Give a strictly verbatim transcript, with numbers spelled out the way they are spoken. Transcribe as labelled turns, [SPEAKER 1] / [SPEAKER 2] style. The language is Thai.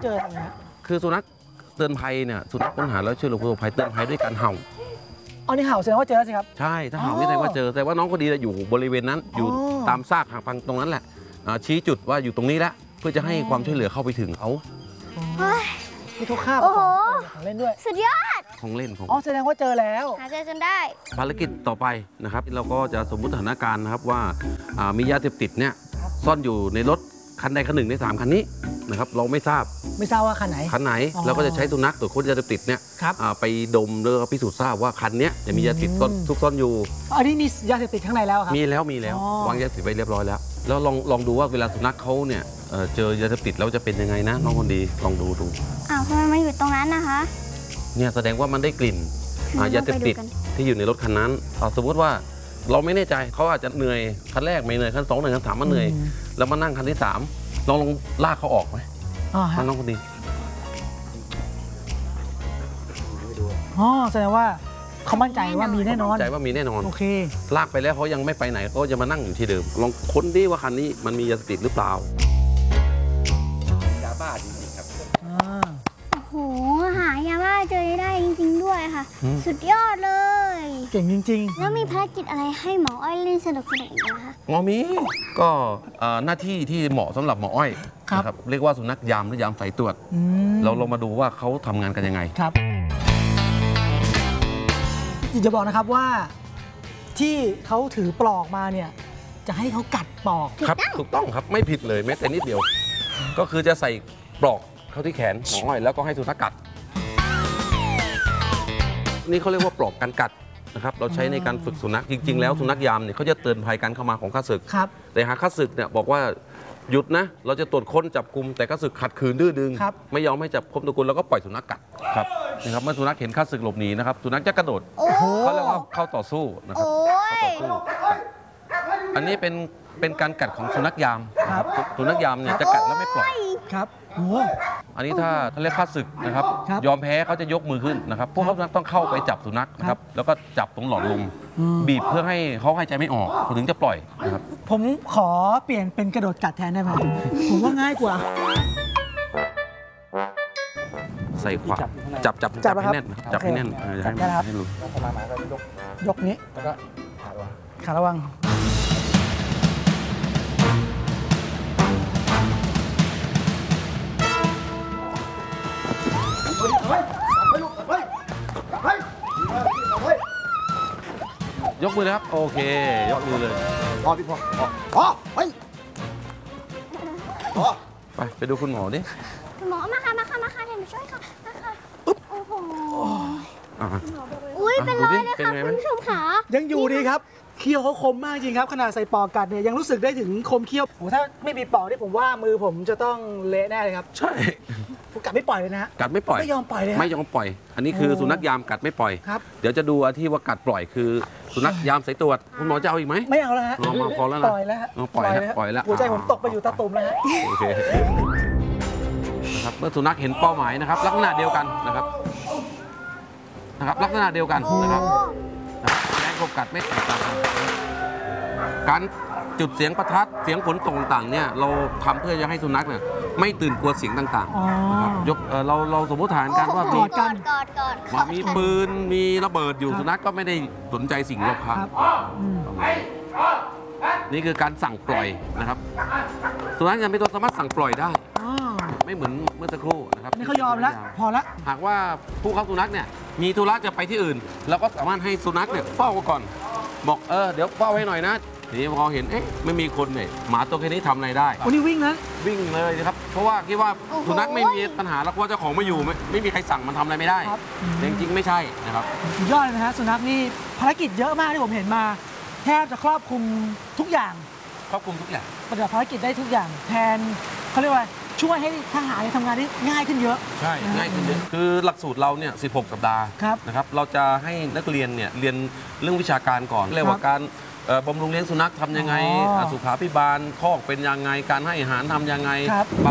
[SPEAKER 1] เจออะไรฮะ
[SPEAKER 2] คือสุนัขเตือนภัยเนี่ยสุนัขค้นหาแล้วช่วยเหลือผู้ประสบภัยเตือนภัยด้วยการเห่า
[SPEAKER 1] อ๋อนี่เห่าแสดงว่าเจอแล้วสิครับ
[SPEAKER 2] ใช่ถ้าเห่านี่แสดงว่าเจอแต่ว่าน้องคนดีอยู่บริเวณนั้นอยู่ตามซากหางพังตรงนั้นแหละชี้จุดว่าอยู่ตรงนี้แล้วเพื่อจะให้ความช่วยเหลือเข้าไปถึงเขา
[SPEAKER 1] มีทุกข้าวของเล่นด้วย
[SPEAKER 3] สุดยอด
[SPEAKER 2] ของเล่นของ
[SPEAKER 1] อ๋อแสดงว่าเจอแล้ว
[SPEAKER 3] หาเจอจนได้
[SPEAKER 2] ภารกิจต่อไปนะครับเราก็จะสมมุติสถานการณ์นะครับว่ามียาเสพติดเนี่ยซ่อนอยู่ในรถคันใดคันหนึ่งในสามคันนี้นะครับเราไม่ทราบ
[SPEAKER 1] ไม่ทราบว่าคันไหน
[SPEAKER 2] คันไหนเราก็จะใช้สุนัขตรวจค้นยาเสพติดเนี่ยไปดมแล้วก็พิสูจน์ทราบว่าคันนี้จะมียาเสพติดซุกซ่อนอยู่
[SPEAKER 1] อันนี้มียาเสพติดข้างในแล้วครับ
[SPEAKER 2] มีแล้วมีแล้ววางยาเสพติดไว้เรียบร้อยแล้วแล้วลองลองดูว่าเวลาสุนัขเขาเนี่ยเจอยาเสพติดแล้วจะเป็นยังไงนะน้องคนดีลองดูดู
[SPEAKER 3] อ้าวทำไมมันอยู่ตรงนั้นนะคะ
[SPEAKER 2] เนี่ยแสดงว่ามันได้กลิ่นยาเสพติดที่อยู่ในรถคันนั้นสมมติว่าเราไม่แน่ใจเขาอาจจะเหนื่อยคันแรกไม่เหนื่อยคันสองเหนื่อยคันสามมันเหนื่อยแล้วมานั่งคันที่สามลองลองลากเขาออกไหมน้องคนดี
[SPEAKER 1] อ๋อแสดงว่าเขามั่นใจว่ามีแน่นอน
[SPEAKER 2] มั่นใจว่ามีแน่นอน
[SPEAKER 1] โอเค
[SPEAKER 2] ลากไปแล้วเขายังไม่ไปไหนเขาจะมานั่งอยู่ที่เดิมลองค้นดิว่าคันนี้มันมียาเสพติดหรือเปล่ายาบ้าจริงๆครับ
[SPEAKER 3] โอ้โหหายาบ้าเจอได้จริงๆด้วยค่ะสุดยอดเลย
[SPEAKER 1] เก่งจริง
[SPEAKER 3] ๆแล้วมีภารกิจอะไรให้หมออ้อยเล่นสนุกสนุกอีกนะคะ
[SPEAKER 2] หมอมีก็หน้าที่ที่เหมาะสำหรับหมออ้อยนะครับเรียกว่าสุนัขยามหรือยามสายตรวจเราลองมาดูว่าเขาทำงานกันยังไง
[SPEAKER 1] ครับจะบอกนะครับว่าที่เขาถือปลอกมาเนี่ยจะให้เขากัดปลอก
[SPEAKER 2] ครับถูกต้องครับไม่ผิดเลยแม้แต่นิดเดียวก็คือจะใส่ปลอกเข้าที่แขนหมออ้อยแล้วก็ให้สุนัขกัดนี่เขาเรียกว่าปลอกกันกัดนะครับเราใช้ในการฝึกสุนัขจริงๆแล้วสุนัขยามเนี่ยเขาจะเตือนภัยการเข้ามาของข้าศึกแต่หากข้าศึกเนี่ยบอกว่าหยุดนะเราจะตรวจค้นจับกุมแต่ข้าศึกขัดขืนดื้อดึงไม่ยอมให้จับคมตะกุลแล้วก็ปล่อยสุนัขกัดครับนะครับเมื่อสุนัขเห็นข้าศึกหลบหนีนะครับสุนัขจะกระโดดเขาเรียกว่าเข้าต่อสู้นะครับเข้าต่อสู้อันนี้เป็นเป็นการกัดของสุนัขยามครับสุนัขยามเนี่ยจะกัดแล้วไม่ปล่อย
[SPEAKER 1] ครับโอ้
[SPEAKER 2] อันนี้ถ้าถ้าเรียกข้าศึกนะครับยอมแพ้เขาจะยกมือขึ้นนะครับพวกเขาต้องเข้าไปจับสุนัขนะครับแล้วก็จับตรงหลอดลมบีบเพื่อให้เขาหายใจไม่ออกถึงจะปล่อยนะครับ
[SPEAKER 1] ผมขอเปลี่ยนเป็นกระโดดกัดแทนได้ไหมผมว่าง่ายกว่า
[SPEAKER 2] ใส่ขวาจับจับจับให้แน่นจับให้แน่น
[SPEAKER 1] จับได้ครับยกนี้แล้วก็ขาระวัง
[SPEAKER 2] ยกมือเลยครับโอเคยกมือเลย
[SPEAKER 4] พอพี่พอพอไป
[SPEAKER 2] ไปไปดูคุณหมอดิ
[SPEAKER 3] คุณหมอมาค่ะมาค่ะมาค่ะเดี๋ยวหนูช่วยค่ะมาค่ะโอ้โหอุ้ยเป็นไรเลยค่ะคุณผู้ชมขา
[SPEAKER 1] ยังอยู่ดีครับเขี้ยวเขาคมมากจริงครับขนาดใส่ปอกกัดเนี่ยยังรู้สึกได้ถึงคมเขี้ยวโอ้ถ้าไม่มีปอกนี่ผมว่ามือผมจะต้องเละแน่เลยครับ
[SPEAKER 2] ใช่
[SPEAKER 1] กัดไม่ปล่อยเลยนะ
[SPEAKER 2] กัดไม่ปล่อย
[SPEAKER 1] ไม่ยอมปล่อยเลย
[SPEAKER 2] ไม่ยอมปล่อยอันนี้คือสุนัขยามกัดไม่ปล่อย
[SPEAKER 1] ครับ
[SPEAKER 2] เดี๋ยวจะดูที่ว่ากัดปล่อยคือสุนัขยามสายตรวจคุณหมอจะเอาอีกไหม
[SPEAKER 1] ไม่เอาแล้วฮะ
[SPEAKER 2] มาพอแล้วนะ
[SPEAKER 1] ปล่อยแล้ว
[SPEAKER 2] ปล่อยแล้วปล่อยแล้ว
[SPEAKER 1] หัวใจผมตกไปอยู่ตาตุ่มแล้วฮะ
[SPEAKER 2] โอเคนะครับเมื่อสุนัขเห็นเป้าหมายนะครับลักษณะเดียวกันนะครับนะครับลักษณะเดียวกันนะครับแรงกบกัดไม่แตกต่างกันการจุดเสียงประทัดเสียงฝนตกต่างๆเนี่ยเราทำเพื่อจะให้สุนัขเนี่ยไม่ตื่นกลัวเสียงต่างๆนะครับยกเราเราสมมติฐานกันว่ามีมีปืนมีระเบิดอยู่สุนัขก็ไม่ได้สนใจสิ่งรอบข้างนี่คือการสั่งปล่อยนะครับสุนัขยังไม่ตัวสามารถสั่งปล่อยได้ไม่เหมือนเมื่อสักครู่นะครับ
[SPEAKER 1] นี่เขายอมแล้วพอละ
[SPEAKER 2] หากว่าผู้เข้าสุนัขเนี่ยมีธุระจะไปที่อื่นเราก็สามารถให้สุนัขเนี่ยเฝ้าก่อนบอกเออเดี๋ยวเฝ้าให้หน่อยนะทีนี้พอเห็นเอ๊ะไม่มีคนเนี่ยหมาตัวแค่นี้ทำอะไรได้
[SPEAKER 1] วันนี้วิ่งนะ
[SPEAKER 2] วิ่งเลยนะครับเพราะว่าคิดว่าสุนัขไม่มีปัญหาแล้วเพราะเจ้าของไม่อยู่ไม่ไม่มีใครสั่งมันทำอะไรไม่ได้จริงๆไม่ใช่นะครับ
[SPEAKER 1] สุดยอดเลยนะฮะสุนัขนี่ภารกิจเยอะมากที่ผมเห็นมาแทบจะครอบคลุมทุกอย่าง
[SPEAKER 2] ครอบคลุมทุกอย่าง
[SPEAKER 1] ปฏิบัติภารกิจได้ทุกอย่างแทนเขาเรียกว่าช่วยให้ทหารทำงานได้ง่ายขึ้นเยอะ
[SPEAKER 2] ใช่ง่ายขึ้นเยอะคือหลักสูตรเราเนี่ยสิบหกสัปดาห์นะครับเราจะให้นักเรียนเนี่ยเรียนเรื่องวิชาการก่อนเรียกว่าการบำรุงเลี้ยงสุนัขทำยังไงสุขาภิบาลคอกเป็นยังไงการให้อาหารทำยังไง